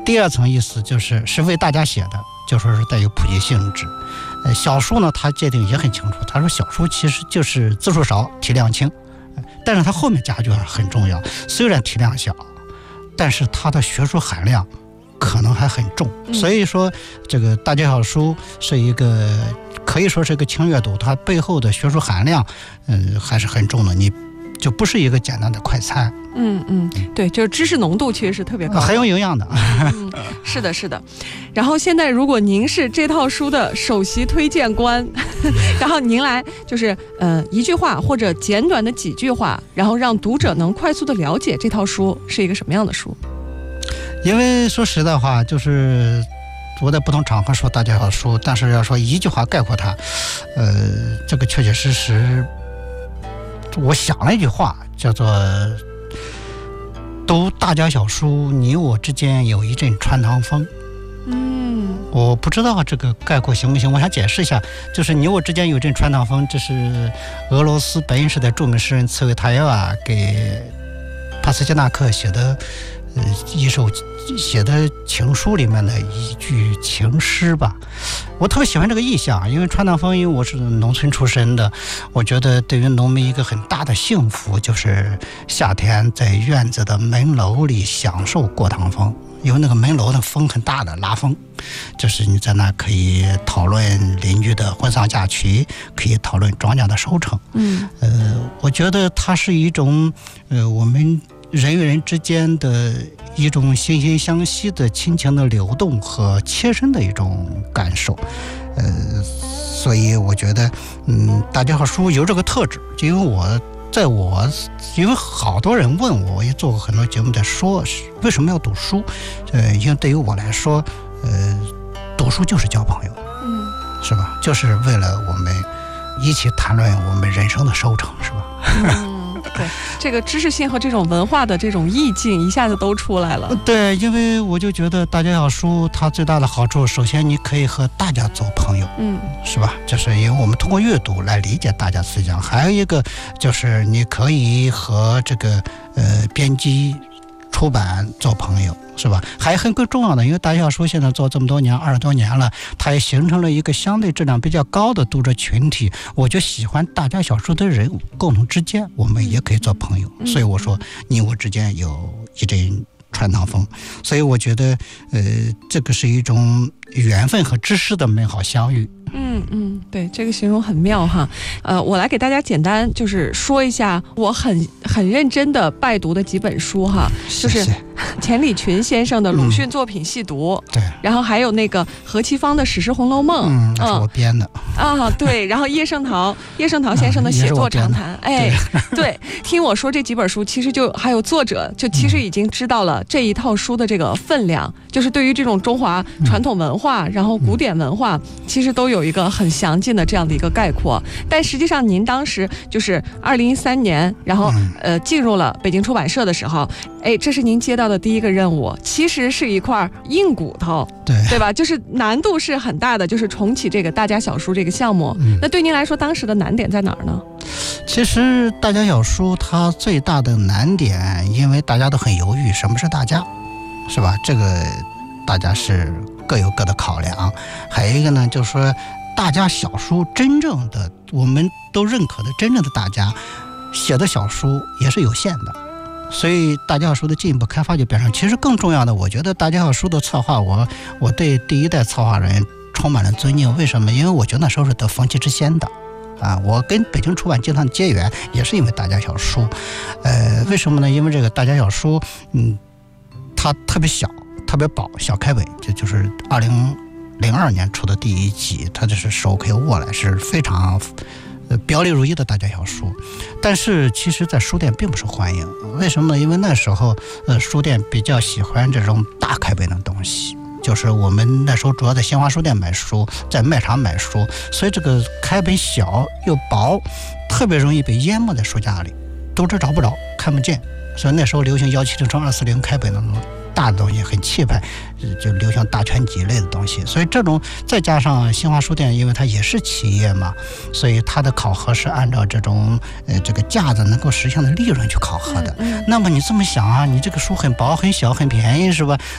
第二层意思是为大家写的，就说是带有普及性质。小书呢，他界定也很清楚，他说小书其实就是字数少、体量轻，但是他后面加句很重要，虽然体量小，但是它的学术含量可能还很重。所以说这个大街小书是一个可以说是一个轻阅读，它背后的学术含量还是很重的，你就不是一个简单的快餐。 对，就是知识浓度确实是特别高， 很有营养的。 是的，是的。然后现在如果您是这套书的首席推荐官，然后您来就是一句话或者简短的几句话，然后让读者能快速的了解这套书是一个什么样的书。 因为说实在话，就是我在不同场合说大街小书，但是要说一句话概括它，这个确确实实，我想了一句话，叫做读大家小书，你我之间有一阵穿堂风。我不知道这个概括行不行，我想解释一下，就是你我之间有一阵穿堂风，这是俄罗斯白银时代著名诗人茨韦塔耶娃给帕斯捷纳克写的一首写的情书里面的一句情诗吧。我特别喜欢这个意象，因为穿堂风，因为我是农村出身的，我觉得对于农民一个很大的幸福就是夏天在院子的门楼里享受过堂风，因为那个门楼的风很大的，拉风，就是你在那可以讨论邻居的婚丧嫁娶，可以讨论庄稼的收成。我觉得它是一种我们人与人之间的一种惺惺相惜的亲情的流动和切身的一种感受。所以我觉得大家好书有这个特质，因为好多人问我，我也做过很多节目在说为什么要读书。因为对于我来说读书就是交朋友，是吧？就是为了我们一起谈论我们人生的收成，是吧？ 对，这个知识性和这种文化的这种意境一下子都出来了。 对，因为我就觉得大家小书它最大的好处，首先你可以和大家做朋友，是吧？就是因为我们通过阅读来理解大家思想，还有一个就是你可以和这个编辑出版做朋友，是吧？还很更重要的，因为大家小书现在做这么多年，20多年了，它也形成了一个相对质量比较高的读者群体。我就喜欢大家小书的人共同之间，我们也可以做朋友。所以我说你我之间有一阵穿堂风，所以我觉得这个是一种缘分和知识的美好相遇。 对，这个形容很妙哈。我来给大家简单就是说一下我很认真的拜读的几本书哈，就是钱理群先生的鲁迅作品细读， 对， 然后还有那个何其芳的史诗红楼梦， 那是我编的对，然后叶圣陶先生的写作长谈，对，听我说这几本书，其实就还有作者就其实已经知道了这一套书的这个分量，就是对于这种中华传统文化，然后古典文化，其实都有一个很详尽的这样的一个概括。但实际上您当时就是2013年，然后进入了北京出版社的时候，这是您接到的第一个任务，其实是一块硬骨头，对吧？就是难度是很大的，就是重启这个大家小书这个项目。那对您来说当时的难点在哪儿呢？ 其实大家小书它最大的难点，因为大家都很犹豫什么是大家，是吧？这个大家是各有各的考量。还有一个呢，就是说大家小书真正的我们都认可的真正的大家写的小书也是有限的，所以大家小书的进一步开发就变成，其实更重要的，我觉得大家小书的策划，我对第一代策划人充满了尊敬。为什么？因为我觉得那时候是得风气之先的我跟北京出版集团的结缘也是因为大家小书。为什么呢？因为这个大家小书它特别小特别薄，小开本，这就是2002年出的第一集，它就是手可以握来，是非常表里如一的大家小书。但是其实在书店并不受欢迎，为什么呢？因为那时候书店比较喜欢这种大开本的东西，就是我们那时候主要在新华书店买书，在卖场买书，所以这个开本小又薄，特别容易被淹没在书架里，读者找不着看不见。所以那时候流行170×240开本的那种大的东西，很气派，就流行大全集类的东西。所以这种再加上新华书店，因为它也是企业嘛，所以它的考核是按照这种这个架子能够实现的利润去考核的。那么你这么想啊，你这个书很薄很小很便宜，是吧？